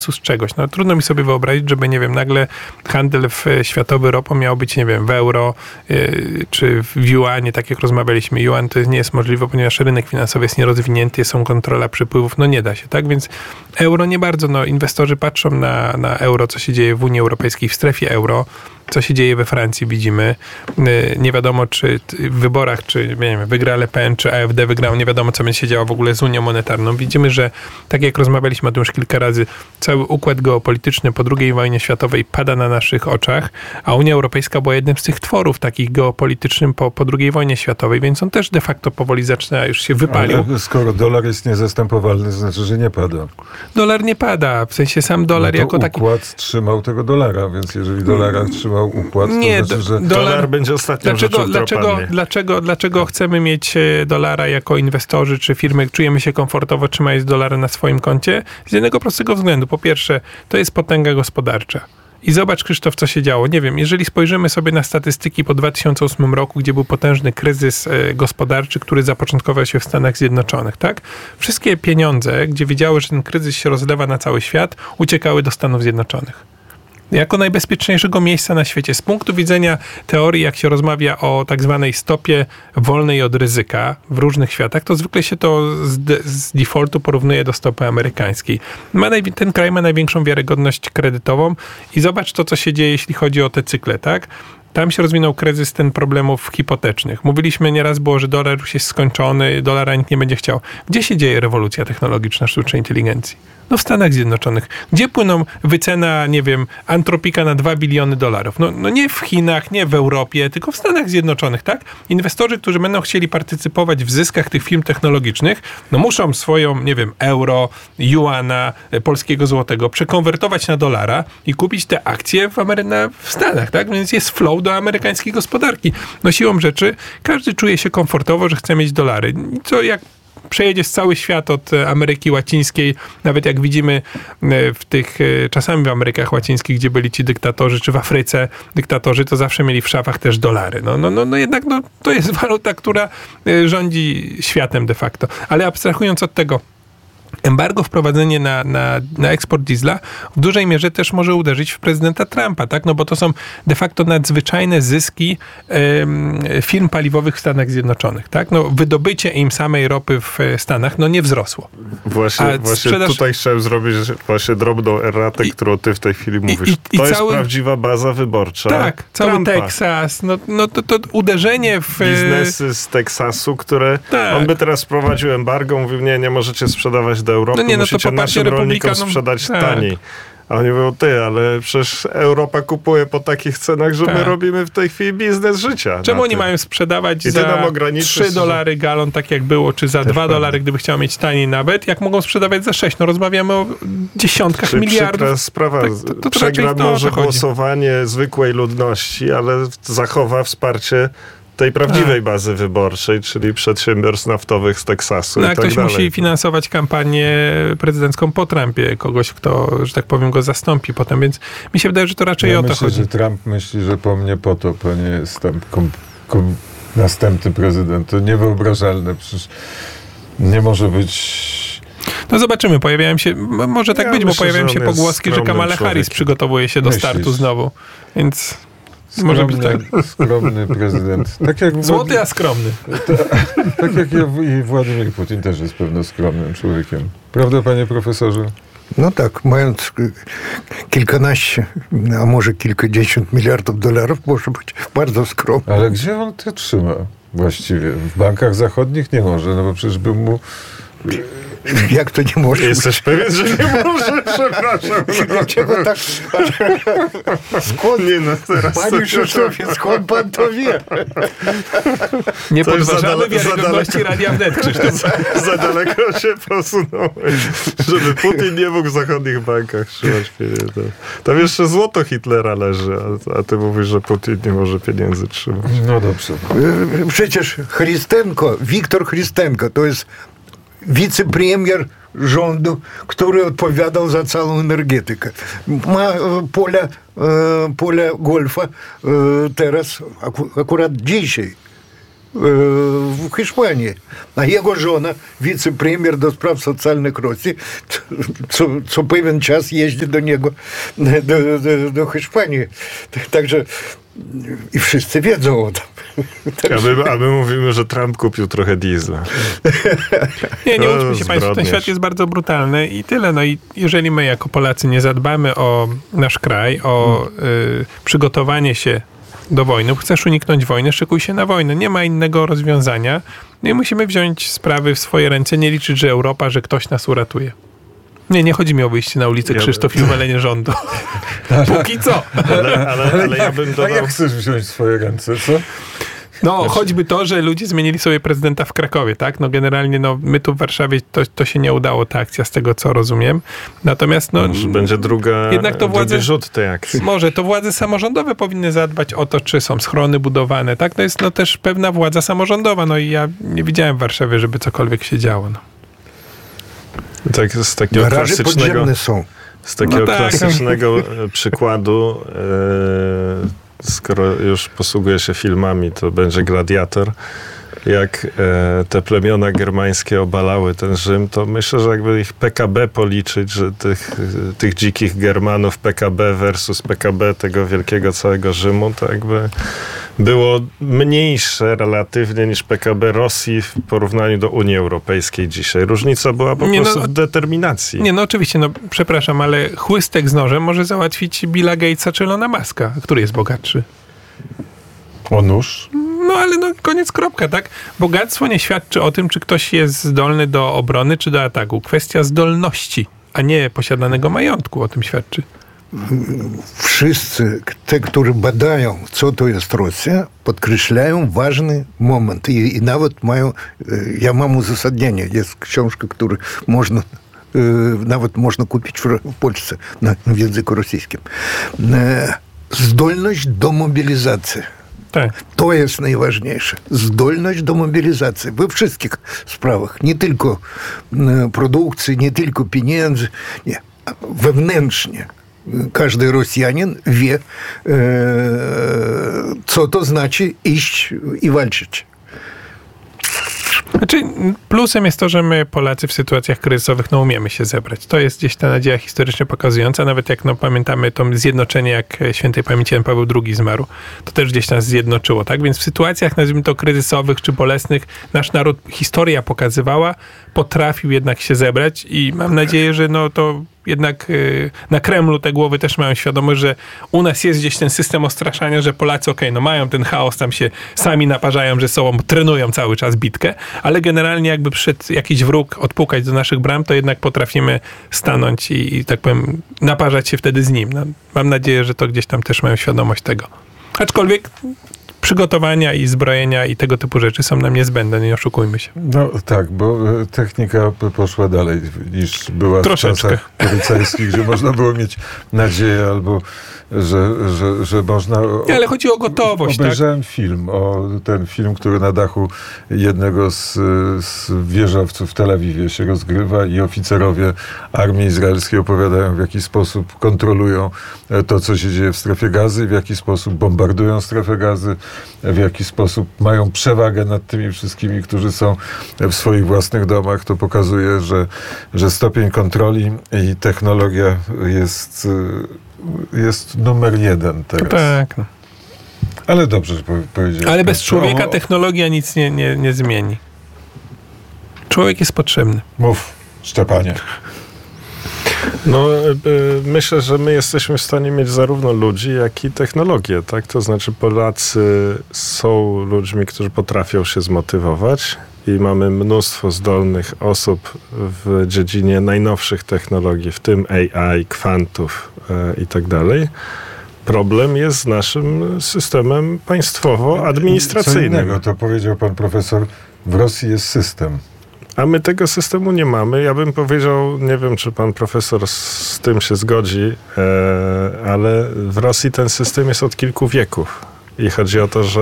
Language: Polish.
z czegoś. No trudno mi sobie wyobrazić, żeby, nie wiem, nagle handel światowy ropą miał być, nie wiem, w euro czy w juanie, tak jak rozmawialiśmy. Juan to nie jest możliwe, ponieważ rynek finansowy jest nierozwinięty, są kontrola przepływów, no nie da się, tak? Więc euro nie bardzo, no inwestorzy patrzą na euro, co się dzieje w Unii Europejskiej, w strefie euro, co się dzieje we Francji, widzimy. Nie wiadomo, czy w wyborach, czy nie wiem, wygra Le Pen, czy AfD wygrał, nie wiadomo, co będzie się działo w ogóle z Unią Monetarną. Widzimy, że tak jak rozmawialiśmy o tym już kilka razy, cały układ geopolityczny po II wojnie światowej pada na naszych oczach, a Unia Europejska była jednym z tych tworów takich geopolitycznych po II wojnie światowej, więc on też de facto powoli zaczyna, już się wypalił. Ale skoro dolar jest niezastępowalny, to znaczy, że nie pada. Dolar nie pada, w sensie sam dolar jako taki... układ trzymał tego dolara, więc jeżeli dolara trzymał układ, to nie, znaczy, że... Dolar będzie ostatnią rzeczą, dlaczego chcemy mieć dolara jako inwestorzy, czy firmy, czujemy się komfortowo trzymając dolara na swoim koncie? Z jednego prostego względu. Po pierwsze, to jest potęga gospodarcza. I zobacz, Krzysztof, co się działo. Nie wiem, jeżeli spojrzymy sobie na statystyki po 2008 roku, gdzie był potężny kryzys gospodarczy, który zapoczątkował się w Stanach Zjednoczonych, tak? Wszystkie pieniądze, gdzie wiedziały, że ten kryzys się rozlewa na cały świat, uciekały do Stanów Zjednoczonych. Jako najbezpieczniejszego miejsca na świecie. Z punktu widzenia teorii, jak się rozmawia o tak zwanej stopie wolnej od ryzyka w różnych światach, to zwykle się to z defaultu porównuje do stopy amerykańskiej. Ten kraj ma największą wiarygodność kredytową i zobacz to, co się dzieje, jeśli chodzi o te cykle, tak? Tam się rozwinął kryzys problemów hipotecznych. Mówiliśmy nieraz było, że dolar już jest skończony, dolara nikt nie będzie chciał. Gdzie się dzieje rewolucja technologiczna sztucznej inteligencji? No w Stanach Zjednoczonych. Gdzie płyną wycena, nie wiem, Antropika na $2 biliony? No nie w Chinach, nie w Europie, tylko w Stanach Zjednoczonych, tak? Inwestorzy, którzy będą chcieli partycypować w zyskach tych firm technologicznych, no muszą swoją, nie wiem, euro, juana, polskiego złotego przekonwertować na dolara i kupić te akcje w Stanach, tak? Więc jest flow do amerykańskiej gospodarki. No siłą rzeczy każdy czuje się komfortowo, że chce mieć dolary. Co jak przejedzie cały świat od Ameryki Łacińskiej, nawet jak widzimy w tych czasami w Amerykach Łacińskich, gdzie byli ci dyktatorzy, czy w Afryce dyktatorzy, to zawsze mieli w szafach też dolary. No jednak to jest waluta, która rządzi światem de facto. Ale abstrahując od tego, embargo, wprowadzenie na eksport diesla w dużej mierze też może uderzyć w prezydenta Trumpa, tak? No bo to są de facto nadzwyczajne zyski firm paliwowych w Stanach Zjednoczonych, tak? No wydobycie im samej ropy w Stanach, no nie wzrosło. Właśnie tutaj chciałem zrobić właśnie drobną erratę, którą ty w tej chwili mówisz. To jest prawdziwa baza wyborcza. Tak, cały Trumpa. Teksas, to uderzenie w... Biznesy z Teksasu, które on by teraz wprowadził embargo, mówił, nie możecie sprzedawać do Europy, musicie naszym rolnikom sprzedać taniej. A oni mówią, ale przecież Europa kupuje po takich cenach, że my robimy w tej chwili biznes życia. Czemu oni mają sprzedawać za $3 galon, tak jak było, czy za $2, gdyby chciał mieć taniej nawet, jak mogą sprzedawać za 6? No rozmawiamy o dziesiątkach miliardów. Przykra sprawa. To przegra może głosowanie zwykłej ludności, ale zachowa wsparcie tej prawdziwej bazy wyborczej, czyli przedsiębiorstw naftowych z Teksasu i tak ktoś dalej. musi finansować kampanię prezydencką po Trumpie, kogoś, kto, że tak powiem, go zastąpi potem, więc mi się wydaje, że to raczej o to chodzi. Myślę, że Trump myśli, że po mnie potop, a nie jest tam następny prezydent. To niewyobrażalne. Przecież nie może być... No zobaczymy, pojawiają się, może tak być, bo pojawiają się pogłoski, że Kamala Harris przygotowuje się do startu znowu, więc... Może być tak. Skromny prezydent. Tak jak złoty, a skromny. Tak jak i Władimir Putin też jest pewno skromnym człowiekiem. Prawda, panie profesorze? No tak, mając kilkanaście, a może kilkadziesiąt miliardów dolarów, może być bardzo skromny. Ale gdzie on to trzyma właściwie? W bankach zachodnich nie może, no bo przecież by mu... Jak to nie może? Jesteś pewien, że nie może? Przepraszam. Dlaczego tak? Skąd nie teraz? Panie Krzysztofie, skąd pan to wie? Nie podważamy wiarygodności Radia Wnet, Krzysztof. Za daleko się posunąłeś, żeby Putin nie mógł w zachodnich bankach trzymać pieniędzy. Tam jeszcze złoto Hitlera leży, a ty mówisz, że Putin nie może pieniędzy trzymać. No dobrze. Przecież Wiktor Chrystenko, to jest wicepremier rządu, który odpowiadał za całą energetykę. Ma pole golfa teraz, akurat dzisiaj w Hiszpanii. A jego żona, wicepremier do spraw socjalnych Rosji, co pewien czas jeździ do niego, do Hiszpanii. Także i wszyscy wiedzą o tym. A my mówimy, że Trump kupił trochę diesla. Nie łudźmy się Państwo, ten świat jest bardzo brutalny i tyle. No i jeżeli my jako Polacy nie zadbamy o nasz kraj, o przygotowanie się do wojny, chcesz uniknąć wojny, szykuj się na wojnę. Nie ma innego rozwiązania. No i musimy wziąć sprawy w swoje ręce, nie liczyć, że Europa, że ktoś nas uratuje. Nie chodzi mi o wyjście na ulicę, Krzysztof, i uwalenie rządu. Póki co. Ale ja bym dodał... A jak chcesz wziąć w swoje ręce, co? No, choćby to, że ludzie zmienili sobie prezydenta w Krakowie, tak? No generalnie, my tu w Warszawie to się nie udało, ta akcja, z tego co rozumiem. Natomiast, będzie drugi rzut tej akcji. Może, to władze samorządowe powinny zadbać o to, czy są schrony budowane, tak? To jest też pewna władza samorządowa, i ja nie widziałem w Warszawie, żeby cokolwiek się działo, Tak, z takiego klasycznego przykładu, skoro już posługuje się filmami, to będzie Gladiator. Jak te plemiona germańskie obalały ten Rzym, to myślę, że jakby ich PKB policzyć, że tych dzikich Germanów PKB versus PKB tego wielkiego całego Rzymu, to jakby było mniejsze relatywnie niż PKB Rosji w porównaniu do Unii Europejskiej dzisiaj. Różnica była po prostu w determinacji. Oczywiście, przepraszam, ale chłystek z nożem może załatwić Billa Gatesa czy Elona Muska. Który jest bogatszy? O nóż? Ale koniec, kropka, tak? Bogactwo nie świadczy o tym, czy ktoś jest zdolny do obrony, czy do ataku. Kwestia zdolności, a nie posiadanego majątku o tym świadczy. Wszyscy, te, którzy badają, co to jest Rosja, podkreślają ważny moment. I nawet ja mam uzasadnienie. Jest książka, którą nawet można kupić w Polsce w języku rosyjskim. Zdolność do mobilizacji. Tak. To jest najważniejsze. Zdolność do mobilizacji we wszystkich sprawach. Nie tylko produkcji, nie tylko pieniędzy. Nie. Wewnętrznie. Każdy Rosjanin wie, co to znaczy iść i walczyć. Plusem jest to, że my Polacy w sytuacjach kryzysowych umiemy się zebrać. To jest gdzieś ta nadzieja historycznie pokazująca. Nawet jak pamiętamy to zjednoczenie, jak świętej pamięci Jan Paweł II zmarł, to też gdzieś nas zjednoczyło. Tak? Więc w sytuacjach, nazwijmy to kryzysowych czy bolesnych, nasz naród, historia pokazywała, potrafił jednak się zebrać i mam nadzieję, że to jednak na Kremlu te głowy też mają świadomość, że u nas jest gdzieś ten system ostraszania, że Polacy mają ten chaos, tam się sami naparzają, że sobą trenują cały czas bitkę, ale generalnie jakby przyszedł jakiś wróg odpukać do naszych bram, to jednak potrafimy stanąć i tak powiem, naparzać się wtedy z nim. Mam nadzieję, że to gdzieś tam też mają świadomość tego. Aczkolwiek przygotowania i zbrojenia i tego typu rzeczy są nam niezbędne, nie oszukujmy się. Tak, bo technika poszła dalej niż była troszeczkę w czasach policajskich, gdzie można było mieć nadzieję albo że można... Ale chodzi o gotowość, Obejrzałem ten film, który na dachu jednego z wieżowców w Tel Awiwie się rozgrywa i oficerowie armii izraelskiej opowiadają, w jaki sposób kontrolują to, co się dzieje w strefie Gazy, w jaki sposób bombardują strefę Gazy, w jaki sposób mają przewagę nad tymi wszystkimi, którzy są w swoich własnych domach. To pokazuje, że stopień kontroli i technologia jest numer 1 teraz. Tak. Ale dobrze, że powiedziałeś. Ale bez człowieka technologia nic nie zmieni. Człowiek jest potrzebny. Mów, Szczepanie. Myślę, że my jesteśmy w stanie mieć zarówno ludzi, jak i technologię, tak? To znaczy Polacy są ludźmi, którzy potrafią się zmotywować i mamy mnóstwo zdolnych osób w dziedzinie najnowszych technologii, w tym AI, kwantów i tak dalej. Problem jest z naszym systemem państwowo-administracyjnym. Co innego, to powiedział pan profesor, w Rosji jest system. A my tego systemu nie mamy. Ja bym powiedział, nie wiem, czy pan profesor z tym się zgodzi, ale w Rosji ten system jest od kilku wieków. I chodzi o to, że